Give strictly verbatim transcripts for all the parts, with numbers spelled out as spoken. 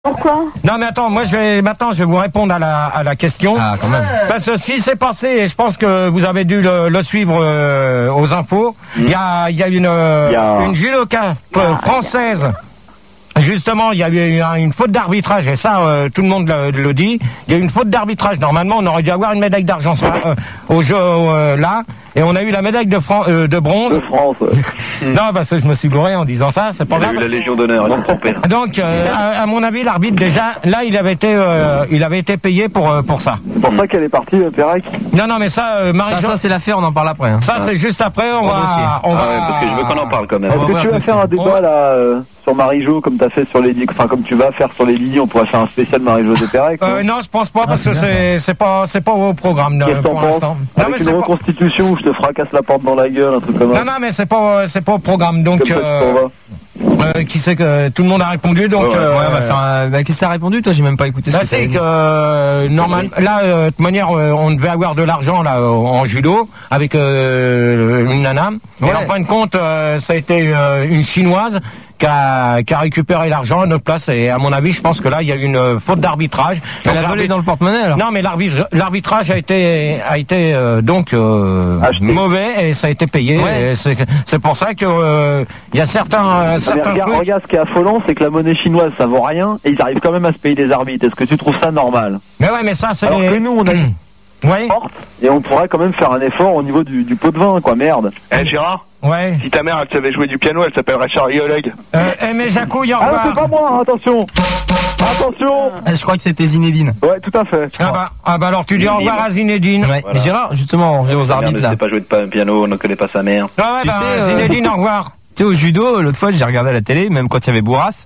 Pourquoi? Non mais attends, moi je vais maintenant je vais vous répondre à la à la question. Ah, quand même. Parce que si c'est passé, et je pense que vous avez dû le, le suivre euh, aux infos, il mmh. y a il y a une euh, yeah. une judoka euh, française. Justement, il y a eu une faute d'arbitrage, et ça, euh, tout le monde le, le dit. Il y a eu une faute d'arbitrage. Normalement, on aurait dû avoir une médaille d'argent euh, au jeu euh, là, et on a eu la médaille de, Fran euh, de bronze. De France. Non, parce que je me suis gouré en disant ça. C'est pas grave. Il a eu la Légion d'honneur. Donc, euh, à, à mon avis, l'arbitre déjà, là, il avait été, euh, il avait été payé pour euh, pour ça. C'est pour ça qu'elle est partie, euh, Pérec. Non, non, mais ça, euh, Marie. Ça, ça c'est l'affaire. On en parle après. Hein. Ça, c'est juste après. On va. On ah va... Ouais, parce que je veux qu'on en parle quand même. Est-ce que tu vas faire un débat là euh, sur Marie-Jo comme t'as fait sur les, enfin comme tu vas faire sur les Lily, on pourrait faire un spécial Marie-Jo de Pérec. Euh, non, je pense pas parce que c'est c'est pas c'est pas au programme de, pour l'instant. Non, mais c'est une reconstitution où je te fracasse la porte dans la gueule, un truc comme ça. Non, non, mais c'est pas c'est pas au programme donc. Euh, euh, qui sait que tout le monde a répondu donc. Ouais, ouais, euh, ouais, on va faire un... bah, qu'est-ce que ça a répondu toi? J'ai même pas écouté. Ce bah, que c'est que euh, normal. Là, euh, de toute manière, euh, on devait avoir de l'argent là en judo avec euh, une nana. Ouais. Et en fin de compte, euh, ça a été euh, une chinoise. Qui a, qui a récupéré l'argent à notre place, et à mon avis je pense que là il y a eu une faute d'arbitrage. Elle a volé dans le porte-monnaie alors? Non, mais l'arbitrage a été a été euh, donc euh, mauvais, et ça a été payé. Ouais. C'est pour ça que il euh, y a certains euh, certains regarde, trucs... regarde, ce qui est affolant, c'est que la monnaie chinoise ça vaut rien et ils arrivent quand même à se payer des arbitres. Est-ce que tu trouves ça normal? Mais ouais, mais ça c'est alors les... que nous on a ouais. Et on pourrait quand même faire un effort au niveau du, du pot de vin, quoi, merde. Eh hey, Gérard, ouais. Si ta mère elle savait jouer du piano, elle s'appellerait Charlie Oleg. Euh, eh mais Jacouille, au revoir. revoir. Ah, c'est pas moi, attention. Attention. Je crois que c'était Zinedine. Ouais, tout à fait. Ah bah, ah bah alors tu dis au revoir à Zinedine. Ouais. Voilà. Mais Gérard, justement, on revient aux arbitres là. Elle ne sait pas jouer de piano, on ne connaît pas sa mère. Ah ouais, tu bah, sais, Zinedine, euh... au revoir. Tu sais, au judo, l'autre fois, j'ai regardé à la télé, même quand il y avait Bourras.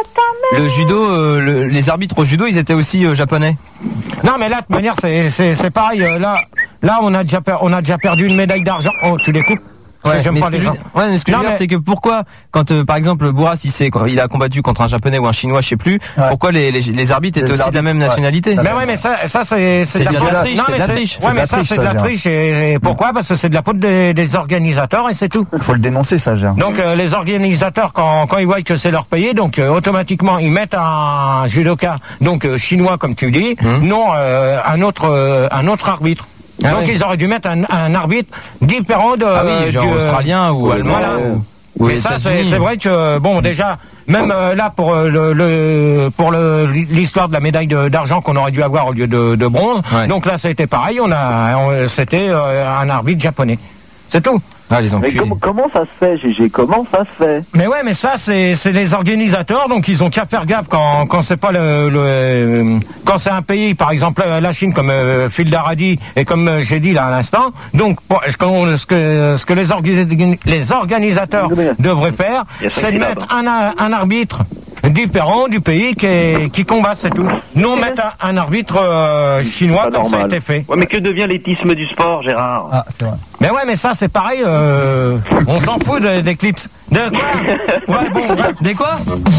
Le judo, euh, le, les arbitres au judo, ils étaient aussi euh, japonais. Non, mais là, de toute manière, c'est c'est pareil. Euh, là, là, on a déjà per, on a déjà perdu une médaille d'argent. Oh, tu les coupes? Ouais, mais ce que, je, ouais, mais ce que non, je veux dire, c'est que pourquoi, quand euh, par exemple Bourras, il, sait, il a combattu contre un japonais ou un chinois, je sais plus, ouais. pourquoi les, les, les arbitres étaient les aussi arbitres, de la même nationalité? Ouais. Mais ouais, mais ça, ça c'est c'est de, de la triche. Non, mais c'est triche. Ouais, mais ça, c'est de la triche. Et, et pourquoi? Parce que c'est de la faute des, des organisateurs, et c'est tout. Il faut le dénoncer, ça, Gérard. Donc euh, les organisateurs, quand, quand ils voient que c'est leur pays, donc euh, automatiquement ils mettent un judoka, donc euh, chinois comme tu dis, mmh. non euh, un autre euh, un autre arbitre. Ah donc oui. Ils auraient dû mettre un, un arbitre différent de ah oui, genre du, australien ou allemand. Voilà. Ou, ou mais ça c'est vrai que bon déjà même euh, là pour le, le pour le l'histoire de la médaille d'argent qu'on aurait dû avoir au lieu de, de bronze. Ouais. Donc là ça a été pareil, on a c'était euh, un arbitre japonais. C'est tout. Ah, les mais comment, comment ça se fait, Gégé? Comment ça se fait? Mais ouais, mais ça, c'est les organisateurs, donc ils ont qu'à faire gaffe quand, quand c'est pas le, le quand c'est un pays, par exemple la Chine, comme euh, Phil Daradi et comme euh, j'ai dit là à l'instant. Donc, pour, ce que ce que les, orga les organisateurs devraient faire, c'est de mettre un, un arbitre différent du pays qui, qui combat, c'est tout. Non, mettre un, un arbitre euh, chinois comme ça a été fait. Ouais, mais que devient l'éthisme du sport, Gérard? Ah, c'est vrai. Mais ouais, mais ça c'est pareil. Euh, on s'en fout de, des clips. De quoi? Ouais, bon, ouais. Des quoi?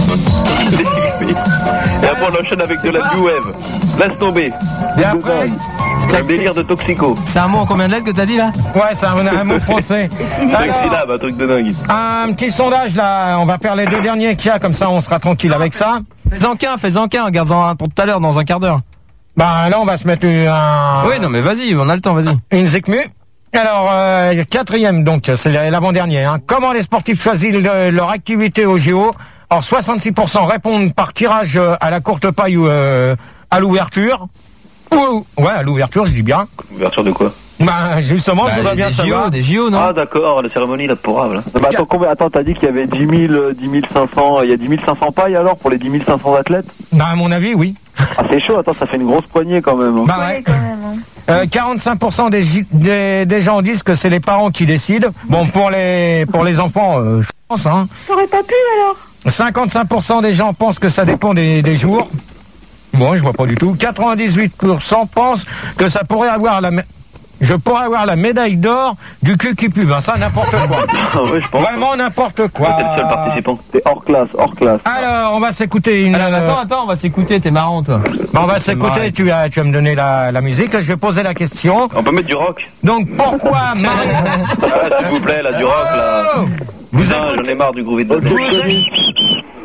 Et après on enchaîne avec de la new wave. Laisse tomber. Et après, un délire de toxico. C'est un mot en combien de lettres que t'as dit là? Ouais, c'est un, un mot français. Alors, un truc de dingue. Un petit sondage là, on va faire les deux derniers qu'il y a, comme ça on sera tranquille avec ça. Fais-en qu'un, fais-en qu'un, garde-en un pour tout à l'heure, dans un quart d'heure. Bah là on va se mettre un... Oui, non mais vas-y, on a le temps, vas-y. Une Zikmu. Alors, euh, quatrième donc, c'est l'avant-dernier. Hein. Comment les sportifs choisissent le, leur activité au J O? Alors soixante-six pour cent répondent par tirage à la courte paille ou euh, à l'ouverture. Ou, ouais, à l'ouverture, je dis bien. Ouverture de quoi? Bah justement, bah, je voudrais bien savoir. Des J O, non? Ah d'accord, la cérémonie là pourrable. Bah, attends, combien, attends, t'as dit qu'il y avait dix mille, dix mille cinq cents, il y a dix mille cinq cents pailles alors pour les dix mille cinq cents athlètes? Bah à mon avis, oui. Ah c'est chaud, attends, ça fait une grosse poignée quand même. Hein. Bah ouais. Quand même, hein. Euh, quarante-cinq pour cent des, des, des gens disent que c'est les parents qui décident. Bon, pour les pour les enfants, euh, je pense. Hein. T'aurais pas pu alors? cinquante-cinq pour cent des gens pensent que ça dépend des, des jours. Bon, je vois pas du tout. quatre-vingt-dix-huit pour cent pensent que ça pourrait avoir la... Je pourrais avoir la médaille d'or du cul qui pue. Ben ça, n'importe quoi. Oui, je pense. Vraiment n'importe quoi. T'es le seul participant. T'es hors classe, hors classe. Alors, on va s'écouter une... Alors, attends, attends, on va s'écouter, t'es marrant, toi. Bon, on va s'écouter, tu vas, tu vas me donner la, la musique. Je vais poser la question. On peut mettre du rock. Donc, pourquoi... ah, s'il vous plaît, là, du rock, là. Vous Putain, j'en ai marre du groove de vous,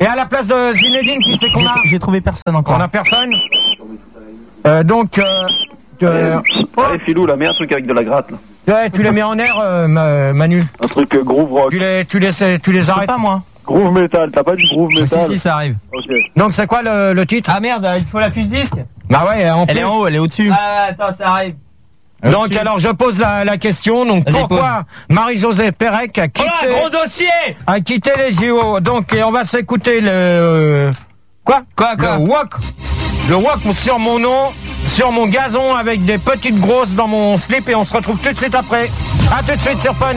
Et à la place de Zinedine, qui c'est qu'on a? J'ai trouvé personne encore. On a personne. Euh, donc, euh, euh, oh. Allez, Philou, là, mets un truc avec de la gratte, là. Ouais, tu les mets en air, euh, Manu. Un truc euh, groove rock. Tu les, tu les, tu les arrêtes pas, moi. Groove metal, t'as pas du groove metal? Si, si, ça arrive. Ok. Donc, c'est quoi le, le titre? Ah merde, il te faut la fiche disque? Bah ouais, en Elle plus. est en haut, elle est au-dessus. Ah, attends, ça arrive. Donc, okay. Alors, je pose la, la question. Donc, pourquoi Marie-Josée Pérec a quitté, oh là, gros dossier a quitté les J O? Donc, et on va s'écouter le, euh, quoi? Quoi, quoi? Le walk. Le walk sur mon nom, sur mon gazon avec des petites grosses dans mon slip et on se retrouve tout de suite après. À tout de suite sur Fun.